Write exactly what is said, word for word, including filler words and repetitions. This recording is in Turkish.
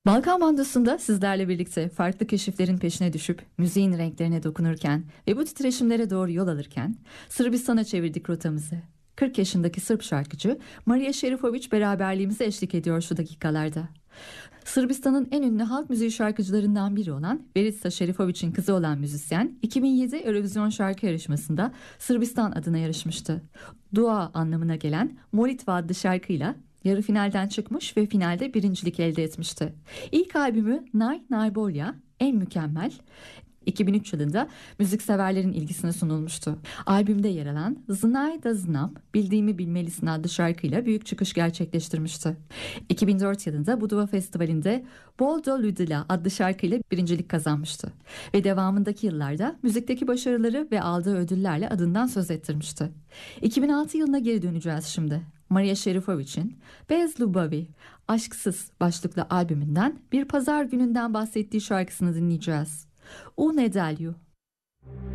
Balkan Bandosu'nda sizlerle birlikte farklı keşiflerin peşine düşüp müziğin renklerine dokunurken ve bu titreşimlere doğru yol alırken Sırbistan'a çevirdik rotamızı. kırk yaşındaki Sırp şarkıcı Marija Šerifović beraberliğimize eşlik ediyor şu dakikalarda. Sırbistan'ın en ünlü halk müziği şarkıcılarından biri olan Verica Šerifović'in kızı olan müzisyen iki bin yedi Eurovision şarkı yarışmasında Sırbistan adına yarışmıştı. Dua anlamına gelen Molitva adlı şarkıyla yarı finalden çıkmış ve finalde birincilik elde etmişti. İlk albümü Naj Najbolja, En Mükemmel, iki bin üç yılında müzikseverlerin ilgisine sunulmuştu. Albümde yer alan Znaj da znam, Bildiğimi Bilmelisin adlı şarkıyla büyük çıkış gerçekleştirmişti. iki bin dört yılında Budva Festivali'nde Bol do Ludila adlı şarkıyla birincilik kazanmıştı. Ve devamındaki yıllarda müzikteki başarıları ve aldığı ödüllerle adından söz ettirmişti. iki bin altı yılına geri döneceğiz şimdi. Marija Šerifović'in Bez Ljubavi, Aşksız başlıklı albümünden bir pazar gününden bahsettiği şarkısını dinleyeceğiz. U nedelju.